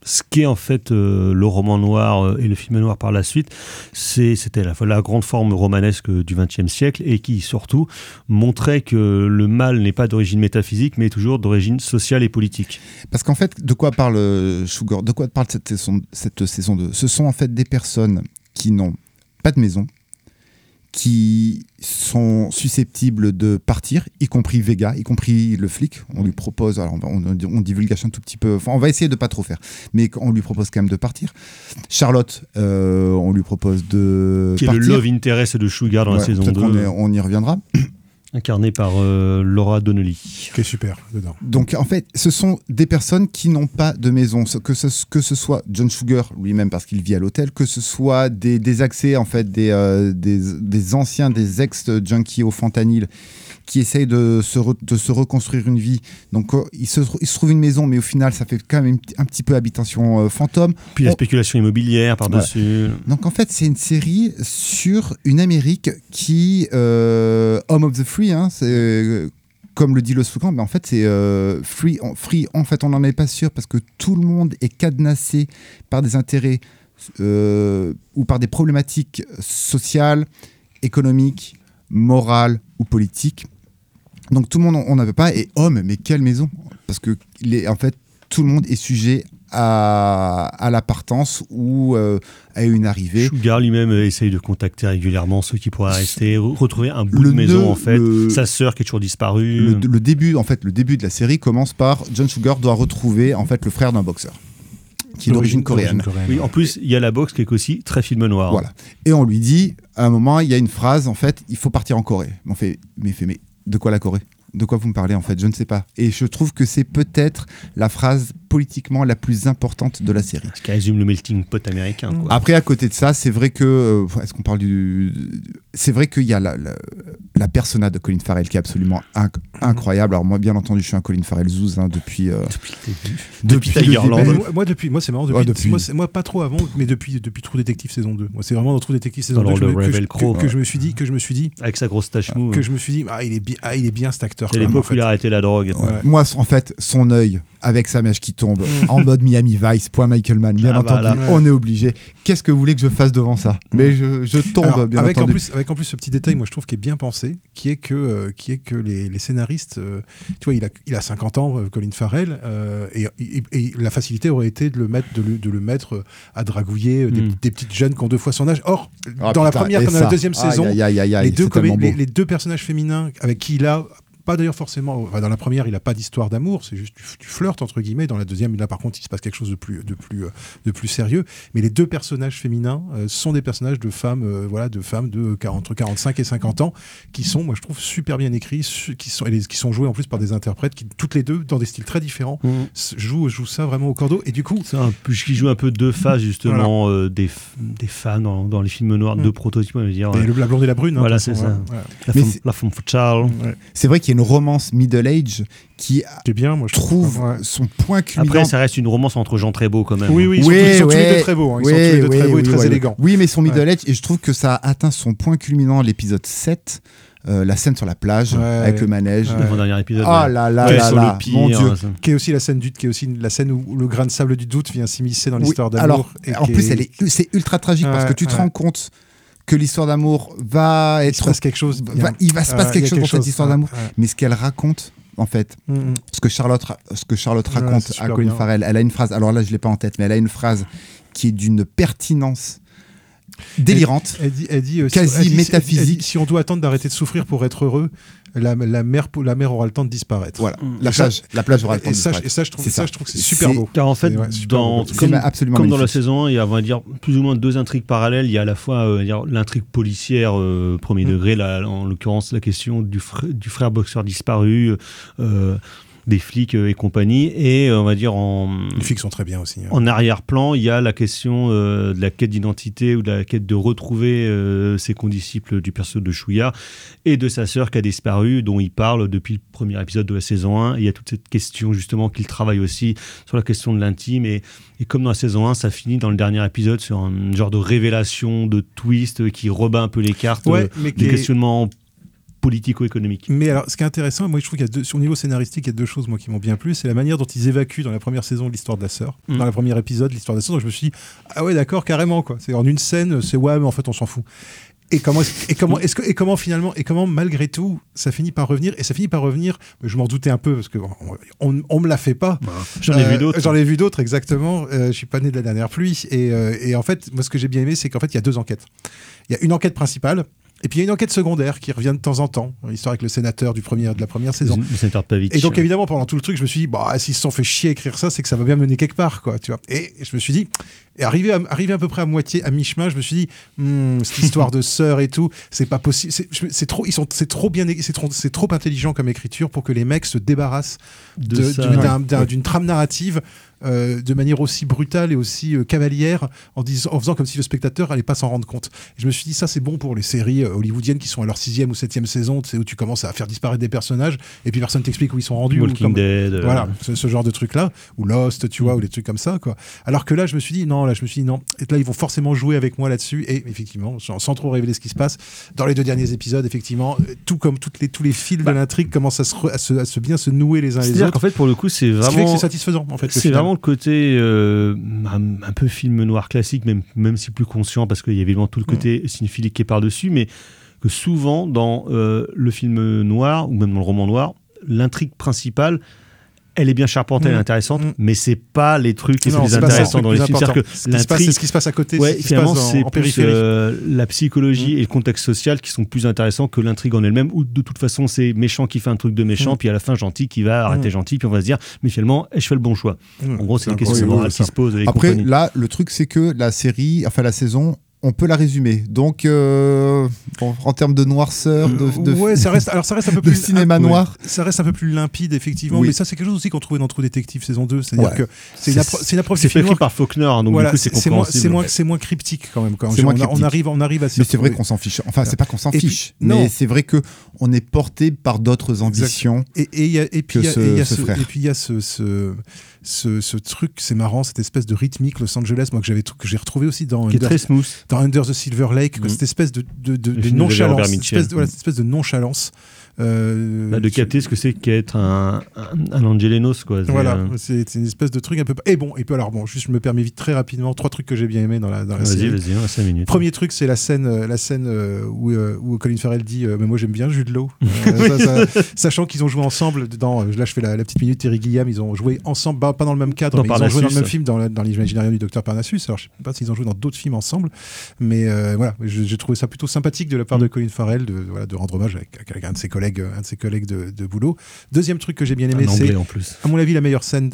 ce qu'est en fait le roman noir et le film noir par la suite. C'était la grande forme romanesque du XXe siècle et qui surtout montrait que le mal n'est pas d'origine métaphysique mais toujours d'origine sociale et politique. Parce qu'en fait, de quoi parle Sugar ? De quoi parle cette saison 2 ? Ce sont en fait des personnes qui n'ont pas de maison, qui sont susceptibles de partir, y compris Vega, y compris le flic. On lui propose, alors on divulgage un tout petit peu, enfin on va essayer de pas trop faire, mais on lui propose quand même de partir. Charlotte, on lui propose de qui partir. Est le love interest de Sugar dans la saison 2. On y reviendra. Incarné par Laura Donnelly. Qui est super dedans. Donc en fait, ce sont des personnes qui n'ont pas de maison. Que ce soit John Sugar lui-même parce qu'il vit à l'hôtel, que ce soit des accès, en fait, des anciens, des ex-junkies au fentanyl qui essayent de se reconstruire une vie. Donc il se trouve une maison, mais au final, ça fait quand même un petit peu habitation fantôme. Puis la spéculation immobilière par-dessus. Ouais. Donc en fait, c'est une série sur une Amérique qui, Home of the Free, hein, c'est comme le dit le slogan, mais en fait c'est free. En fait, on n'en est pas sûr parce que tout le monde est cadenassé par des intérêts ou par des problématiques sociales, économiques, morales ou politiques. Donc tout le monde, on n'avait pas. Et homme, mais quelle maison ? Parce que en fait, tout le monde est sujet à la partance ou à une arrivée. Sugar lui-même essaye de contacter régulièrement ceux qui pourraient rester, retrouver un bout de maison en fait. Sa sœur qui est toujours disparue. Le début de la série commence par John Sugar doit retrouver en fait le frère d'un boxeur qui est d'origine coréenne. Oui, en plus il y a la boxe qui est aussi très film noir. Voilà. Et on lui dit à un moment il y a une phrase en fait, il faut partir en Corée. On fait mais de quoi la Corée ? De quoi vous me parlez en fait ? Je ne sais pas. Et je trouve que c'est peut-être la phrase politiquement la plus importante de la série. Ce qui résume le melting pot américain. Quoi. Après, à côté de ça, c'est vrai que... est-ce qu'on parle c'est vrai qu'il y a la persona de Colin Farrell qui est absolument incroyable. Alors moi, bien entendu, je suis un Colin Farrell zouz depuis Tigerland. Moi, c'est marrant. Moi, pas trop avant, mais depuis True Detective saison 2. Moi, c'est vraiment dans True Detective saison 2 que je me suis dit... Avec sa grosse tache mou. Que je me suis dit, il est bien cet acteur. C'est l'époque où il a arrêté la drogue. Ouais. Moi, en fait, son œil avec sa mèche qui tombe en mode Miami Vice, point Michael Mann, bien entendu, voilà. On est obligé. Qu'est-ce que vous voulez que je fasse devant ça ? Mais je tombe, alors, bien avec entendu. Avec en plus ce petit détail, moi je trouve qui est bien pensé, qui est que les scénaristes, tu vois, il a 50 ans, Colin Farrell, et la facilité aurait été de le mettre à dragouiller des petites jeunes qui ont 2 fois son âge. Or, dans la première comme dans la deuxième saison, les deux personnages féminins avec qui il a pas d'ailleurs forcément, enfin, dans la première il n'a pas d'histoire d'amour, c'est juste du flirt entre guillemets, dans la deuxième là par contre il se passe quelque chose de plus sérieux, mais les 2 personnages féminins sont des personnages de femmes entre 45 et 50 ans qui sont, moi je trouve, super bien écrits, qui sont joués en plus par des interprètes qui toutes les deux dans des styles très différents jouent ça vraiment au cordeau, et du coup c'est qui joue un peu 2 phases justement, voilà. Des femmes dans les films noirs, 2 prototypes, on va dire, la blonde et la brune, voilà, c'est ça, la femme fatale. C'est vrai qu'il y a une romance middle age qui est bien, moi je trouve son point culminant. Après ça reste une romance entre gens très beaux quand même. Oui, ils sont tous les deux très beaux, ils sont tous les deux très beaux et très élégants. Oui, mais son middle age, et je trouve que ça a atteint son point culminant l'épisode 7. La scène sur la plage avec le manège. L'avant-dernier épisode. Oh là là, mon Dieu. Qui est aussi la scène où le grain de sable du doute vient s'immiscer dans l'histoire d'amour. Alors, en plus, c'est ultra tragique parce que tu te rends compte que l'histoire d'amour va être... Il se passe quelque chose. Il va se passer quelque chose dans cette histoire d'amour. Mais ce qu'elle raconte, en fait, ce que Charlotte raconte à Colin Farrell, elle a une phrase, alors là je ne l'ai pas en tête, mais elle a une phrase qui est d'une pertinence délirante, elle dit quasi métaphysique. Si on doit attendre d'arrêter de souffrir pour être heureux, la mer aura le temps de disparaître. Voilà, la plage aura le temps de disparaître. Et ça, je trouve que c'est super beau. Car en fait, comme dans la saison 1, il y a, on va dire, plus ou moins 2 intrigues parallèles. Il y a à la fois l'intrigue policière premier degré, en l'occurrence la question du frère boxeur disparu, des flics et compagnie, et on va dire les flics sont très bien aussi. En arrière-plan, il y a la question de la quête d'identité ou de la quête de retrouver ses condisciples du personnage de Chouillard et de sa sœur qui a disparu, dont il parle depuis le premier épisode de la saison 1. Et il y a toute cette question justement qu'il travaille aussi sur la question de l'intime, et comme dans la saison 1, ça finit dans le dernier épisode sur un genre de révélation, de twist qui rebat un peu les cartes, des questionnements politico-économique. Mais alors, ce qui est intéressant, moi je trouve sur le niveau scénaristique, il y a deux choses moi qui m'ont bien plu. C'est la manière dont ils évacuent dans la première saison l'histoire de la sœur, dans le premier épisode l'histoire de la sœur. Donc je me suis dit, ah ouais d'accord, carrément quoi. C'est en une scène, c'est ouais, mais en fait on s'en fout. Et comment finalement, et comment malgré tout, ça finit par revenir, mais je m'en doutais un peu, parce que on me l'a fait pas. J'en ai vu d'autres. Exactement. Je suis pas né de la dernière pluie. Et en fait, moi, ce que j'ai bien aimé, c'est qu'en fait, il y a deux enquêtes. Il y a une enquête principale, et puis il y a une enquête secondaire qui revient de temps en temps, l'histoire avec le sénateur de la première saison. Le sénateur Pavich. Et donc évidemment, pendant tout le truc, je me suis dit, s'ils se sont fait chier à écrire ça, c'est que ça va bien mener quelque part, quoi, tu vois. Et je me suis dit, et arrivé à peu près à moitié, à mi-chemin, je me suis dit, cette histoire de sœur et tout, c'est pas possible. C'est trop intelligent comme écriture pour que les mecs se débarrassent d'une trame narrative de manière aussi brutale et aussi cavalière, en faisant comme si le spectateur allait pas s'en rendre compte. Et je me suis dit, ça c'est bon pour les séries hollywoodiennes qui sont à leur 6e ou 7e saison, tu sais, où tu commences à faire disparaître des personnages et puis personne t'explique où ils sont rendus. Walking Dead. Voilà, ce genre de truc-là, ou Lost, tu vois, ou des trucs comme ça, quoi. Alors que là, je me suis dit, non. Et là, ils vont forcément jouer avec moi là-dessus. Et effectivement, sans trop révéler ce qui se passe, dans les 2 derniers épisodes, effectivement, tout comme tous les fils de l'intrigue commencent à se bien se nouer les uns les autres. En fait, pour le coup, c'est vraiment. Ce qui fait que c'est satisfaisant, en fait. C'est vraiment le côté un peu film noir classique, même si plus conscient, parce qu'il y a évidemment tout le côté cinéphilique qui est par-dessus, mais que souvent, dans le film noir, ou même dans le roman noir, l'intrigue principale, elle est bien charpentée, elle est intéressante, mais c'est pas les trucs les plus intéressants dans les films. C'est-à-dire que l'intrigue, c'est ce qui se passe à côté, ouais, c'est ce qui se passe en périphérie. La psychologie et le contexte social qui sont plus intéressants que l'intrigue en elle-même, où de toute façon c'est méchant qui fait un truc de méchant, puis à la fin gentil qui va arrêter gentil, puis on va se dire, mais finalement, ai-je fait le bon choix? En gros, c'est une question morale qui se pose. Après, là, le truc, c'est que la saison, on peut la résumer. Donc, en termes de noirceur, ouais, ça reste un peu plus cinéma noir. Ça reste un peu plus limpide, effectivement. Oui. Mais ça, c'est quelque chose aussi qu'on trouvait dans True Detective saison 2. C'est-à-dire que c'est une approche. C'est fait écrit par Faulkner, donc voilà, du coup, c'est compréhensible. C'est moins cryptique quand même. On arrive à s'y Mais c'est vrai qu'on s'en fiche. Enfin, c'est pas qu'on s'en fiche, mais c'est vrai que on est porté par d'autres ambitions. Et puis il y a ce truc, c'est marrant, cette espèce de rythmique Los Angeles, moi que j'ai retrouvé aussi dans qui est très smooth. Dans Under the Silver Lake, cette espèce de nonchalance, cette espèce de nonchalance. De capter ce que c'est qu'être un Angelenos, quoi. Voilà, c'est une espèce de truc un peu. Et alors juste je me permets vite très rapidement 3 trucs que j'ai bien aimé dans la série. Vas-y, on a 5 minutes. Premier truc, c'est la scène où Colin Farrell dit mais moi j'aime bien Jude Law. Sachant qu'ils ont joué ensemble là je fais la petite minute Terry Gilliam, ils ont joué ensemble, pas dans le même cadre, mais ils ont joué dans le même film dans l'Imaginarium du Docteur Parnassus. Alors je sais pas s'ils ont joué dans d'autres films ensemble, mais voilà, j'ai trouvé ça plutôt sympathique de la part de Colin Farrell de rendre hommage avec un de ses collègues de boulot. Deuxième truc que j'ai bien aimé, c'est à mon avis la meilleure scène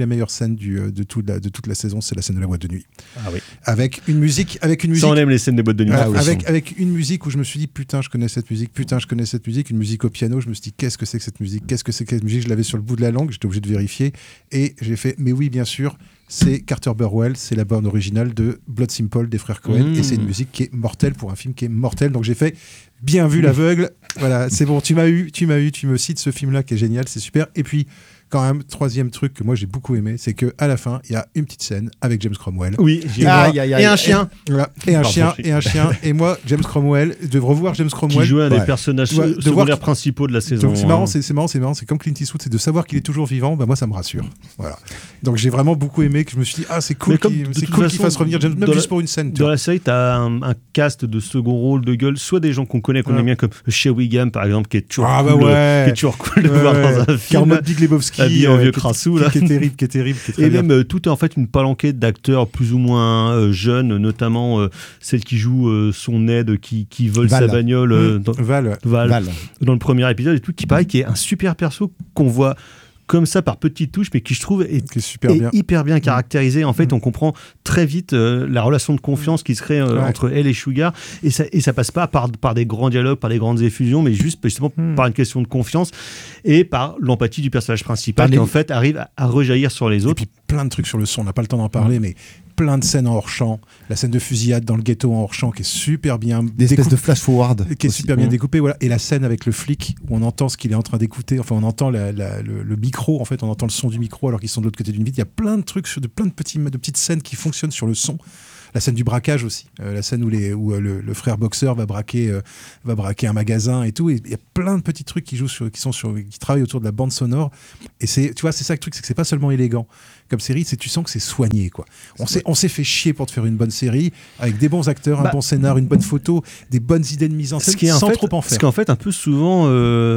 de toute la saison, c'est la scène de la boîte de nuit. Ah oui. Avec une musique. Ça, on aime les scènes de boîte de nuit. Avec une musique où je me suis dit putain je connais cette musique, une musique au piano. Je me suis dit qu'est-ce que c'est que cette musique, je l'avais sur le bout de la langue, j'étais obligé de vérifier et j'ai fait mais oui bien sûr. C'est Carter Burwell, c'est la bande originale de Blood Simple des frères Coen, et c'est une musique qui est mortelle pour un film qui est mortel. Donc j'ai fait bien vu l'aveugle. Voilà, c'est bon, tu me cites ce film-là qui est génial, c'est super. Et puis quand même, troisième truc que moi j'ai beaucoup aimé, c'est que à la fin il y a une petite scène avec James Cromwell. Oui, et un chien. Et un chien. Et moi, James Cromwell, de revoir James Cromwell, qui joue un des personnages secondaires principaux de la saison. Donc c'est marrant, c'est comme Clint Eastwood, c'est de savoir qu'il est toujours vivant. Moi ça me rassure. Voilà. Donc j'ai vraiment beaucoup aimé, que je me suis dit c'est cool qu'il fasse revenir James, même juste pour une scène. Dans la série, t'as un cast de second rôle de gueule, soit des gens qu'on connaît, qu'on aime bien, comme Shea Wiggum par exemple, qui est toujours cool de voir dans un film. Carmot Big Lebowski, en vieux crassou là, qui est terrible, qui est très et bien. même tout est en fait une palanquée d'acteurs plus ou moins jeunes, notamment celle qui joue son aide qui vole sa bagnole Val dans le premier épisode et tout, qui pareil, qui est un super perso qu'on voit comme ça par petites touches, mais qui je trouve est hyper bien caractérisé. En fait, on comprend très vite la relation de confiance qui se crée entre elle et Sugar, et ça passe pas par des grands dialogues, par des grandes effusions, mais justement par une question de confiance et par l'empathie du personnage principal qui en fait arrive à rejaillir sur les autres. Et puis plein de trucs sur le son, on n'a pas le temps d'en parler, mais plein de scènes en hors-champ, la scène de fusillade dans le ghetto en hors-champ qui est super bien des espèces de flash-forward qui est super bien découpé, voilà. Et la scène avec le flic où on entend ce qu'il est en train d'écouter, enfin on entend le micro, en fait on entend le son du micro alors qu'ils sont de l'autre côté d'une vitre. Il y a plein de trucs, plein de petites scènes qui fonctionnent sur le son. La scène du braquage aussi, la scène où le frère boxeur va braquer un magasin et tout. Et il y a plein de petits trucs qui travaillent autour de la bande sonore. Et tu vois, c'est ça le truc, c'est que c'est pas seulement élégant comme série, tu sens que c'est soigné, quoi. On s'est fait chier pour te faire une bonne série avec des bons acteurs, un bon scénar, une bonne photo, des bonnes idées de mise en scène, sans trop en faire. Parce qu'en fait, un peu souvent,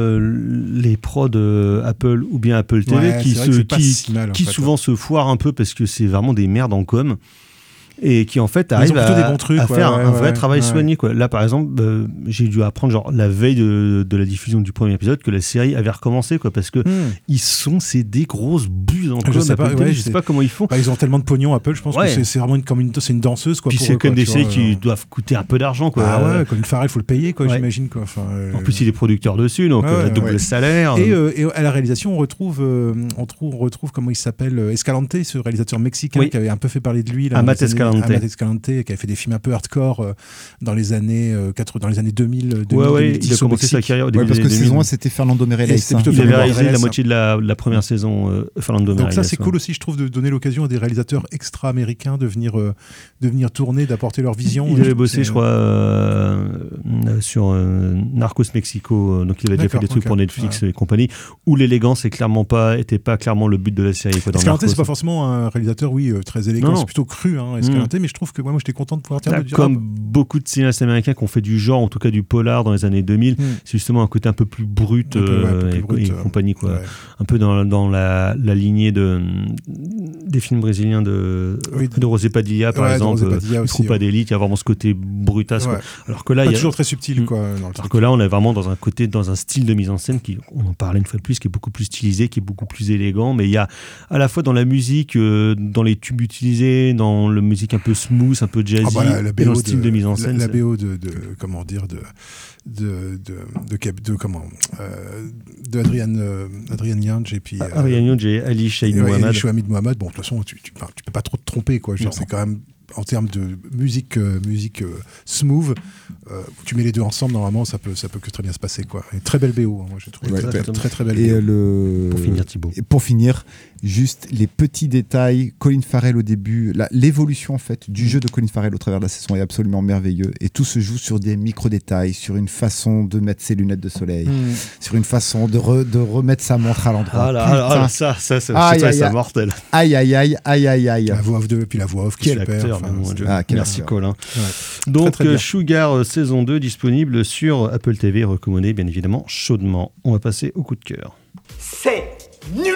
les prods Apple ou bien Apple TV qui souvent se foirent un peu parce que c'est vraiment des merdes en com. Et qui en fait arrivent à faire un vrai travail soigné, quoi. Là par exemple j'ai dû apprendre genre la veille de la diffusion du premier épisode que la série avait recommencé, quoi, parce que c'est des grosses buses en com. Je sais pas comment ils font. Ils ont tellement de pognon Apple, je pense que c'est vraiment c'est une danseuse, quoi. Puis c'est comme des séries qui doivent coûter un peu d'argent, quoi. Colin Farrell, faut le payer, quoi, j'imagine, quoi. En plus il est producteur dessus, donc double salaire. Et à la réalisation on retrouve comment il s'appelle, Escalante, ce réalisateur mexicain qui avait un peu fait parler de lui là. Amat Escalante, qui avait fait des films un peu hardcore dans les années 2000. Il a commencé sa carrière au début parce que saison 1 c'était Fernando Meirelles. Il avait réalisé la moitié de la première saison, Fernando Meirelles. Donc ça c'est cool aussi, je trouve, de donner l'occasion à des réalisateurs extra-américains de venir tourner, d'apporter leur vision. Il avait bossé, je crois, sur Narcos Mexico, donc il avait déjà fait des trucs pour Netflix et compagnie, où l'élégance était pas clairement le but de la série. Escalante, c'est pas forcément un réalisateur, très élégant, c'est plutôt cru, Escalante. Mais je trouve que moi j'étais content de pouvoir dire comme beaucoup de cinéastes américains qui ont fait du genre, en tout cas du polar dans les années 2000, c'est justement un côté un peu plus brut, et compagnie, quoi. Ouais. Un peu dans la lignée des films brésiliens de José Padilla, par exemple, Troupa d'élite, il y a vraiment ce côté brutasse, quoi. Alors que là, il y a toujours très subtil, quoi. Alors que là, on est vraiment dans un style de mise en scène on en parlait une fois de plus, qui est beaucoup plus stylisé, qui est beaucoup plus élégant, mais il y a à la fois dans la musique, dans les tubes utilisés, dans la musique un peu smooth, un peu jazzy, et dans le style de mise en scène. La BO de Adrian Young et puis Adrian Young et Ali Shaid Mohamed. Bon, de toute façon, tu peux pas trop te tromper, quoi. C'est quand même, en termes de musique smooth, tu mets les deux ensemble, normalement ça peut que très bien se passer, quoi. Et très belle BO, moi j'ai trouvé très très belle BO. Pour finir, Thibaut. Et pour finir, juste les petits détails. Colin Farrell au début, l'évolution en fait du jeu de Colin Farrell au travers de la saison est absolument merveilleux, et tout se joue sur des micro détails, sur une façon de mettre ses lunettes de soleil, sur une façon de remettre sa montre à l'endroit. C'est mortel. Aïe. La voix off puis la voix off qui est super. Acteur, merci Colin. Donc très, très Sugar saison 2 disponible sur Apple TV, recommandé bien évidemment chaudement. On va passer au coup de cœur. C'est nul.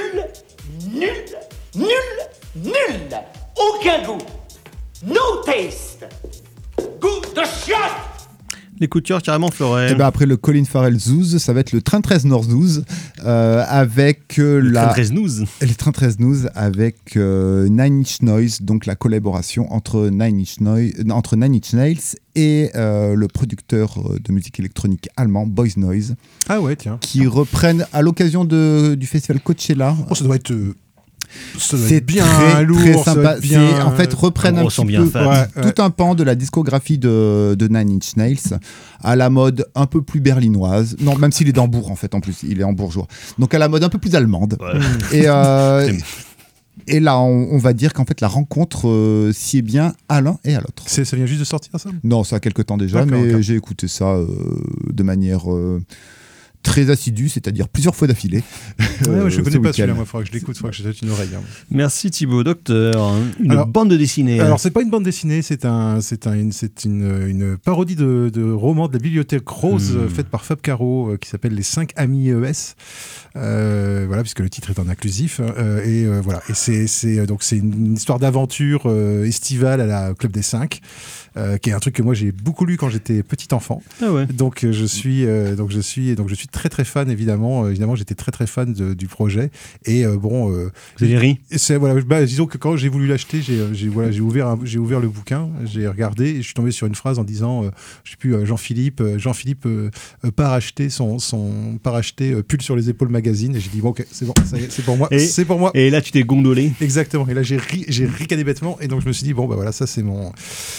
Aucun goût. No taste. Goût de chiotte. Les coups de cœur carrément Florent. Et ben après le Colin Farrell Zouz, ça va être le Train 13 North Zouz avec Train 13 News. Les Train 13 News avec Nine Inch Noise, donc la collaboration entre Nine Inch Nails et le producteur de musique électronique allemand Boys Noise. Ah ouais, tiens. Qui reprennent à l'occasion du festival Coachella. Oh, ça doit être c'est bien très, lourd, très sympa. Bien... En fait, reprennent un petit peu tout un pan de la discographie de Nine Inch Nails à la mode un peu plus berlinoise. Non, même s'il est d'Hambourg, en fait, en plus, il est hambourgeois. Donc à la mode un peu plus allemande. Ouais. Et là, on va dire qu'en fait, la rencontre sied bien à l'un et à l'autre. Ça vient juste de sortir, ça ? Non, ça a quelques temps déjà, mais j'ai écouté ça de manière... très assidu, c'est-à-dire plusieurs fois d'affilée. Je ne connais pas celui-là, moi, il faudra que je l'écoute, il faudra que je jette une oreille. Merci Thibaut. Docteur, bande dessinée. Alors, c'est pas une bande dessinée, c'est une parodie de roman de la bibliothèque Rose faite par Fab Caro qui s'appelle Les 5 Amis ES. Puisque le titre est en inclusif. Et c'est une histoire d'aventure estivale à la Club des 5. Qui est un truc que moi j'ai beaucoup lu quand j'étais petit enfant. Ah ouais. Donc je suis très très fan évidemment j'étais très très fan du projet et vous avez ri. Disons que quand j'ai voulu l'acheter, j'ai ouvert le bouquin, j'ai regardé et je suis tombé sur une phrase en disant je sais plus, Jean-Philippe part acheter Pull sur les épaules magazine, et j'ai dit bon, ok, c'est bon, ça y est, c'est pour moi. Et là tu t'es gondolé. Exactement, et là j'ai ricané bêtement, et donc je me suis dit bon bah voilà, ça c'est mon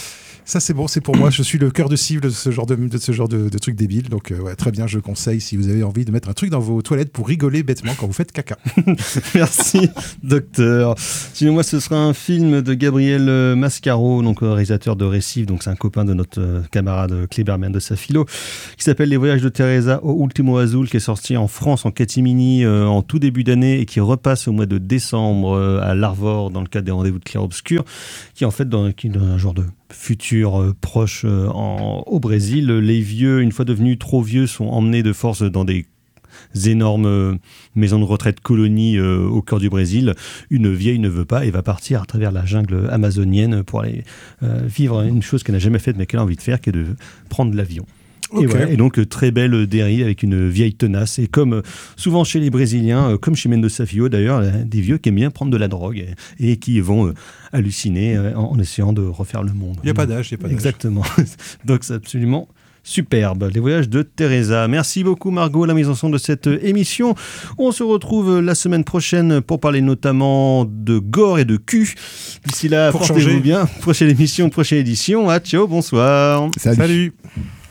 Ça c'est bon, c'est pour moi. Je suis le cœur de cible de ce genre de truc débile. Donc ouais, très bien, je conseille si vous avez envie de mettre un truc dans vos toilettes pour rigoler bêtement quand vous faites caca. Merci, docteur. Sinon, moi, ce sera un film de Gabriel Mascaro, donc réalisateur de Récif, donc c'est un copain de notre camarade Kleberman de sa philo, qui s'appelle Les Voyages de Teresa au Ultimo Azul, qui est sorti en France en catimini en tout début d'année et qui repasse au mois de décembre à l'Arvor dans le cadre des rendez-vous de clair-obscur, qui est en fait dans un genre de futur proche au Brésil. Les vieux, une fois devenus trop vieux, sont emmenés de force dans des énormes maisons de retraite colonies au cœur du Brésil. Une vieille ne veut pas et va partir à travers la jungle amazonienne pour aller vivre une chose qu'elle n'a jamais faite mais qu'elle a envie de faire, qui est de prendre l'avion. Okay. Et, voilà. Et donc, très belle dérive avec une vieille tenace. Et comme souvent chez les Brésiliens, comme chez Mendoza Filho d'ailleurs, des vieux qui aiment bien prendre de la drogue et qui vont halluciner en essayant de refaire le monde. Il n'y a pas d'âge, Exactement. Donc, c'est absolument superbe. Les Voyages de Teresa. Merci beaucoup, Margot, la mise en son de cette émission. On se retrouve la semaine prochaine pour parler notamment de gore et de cul. D'ici là, portez-vous bien. Prochaine émission, prochaine édition. Ah, ciao, bonsoir. Salut.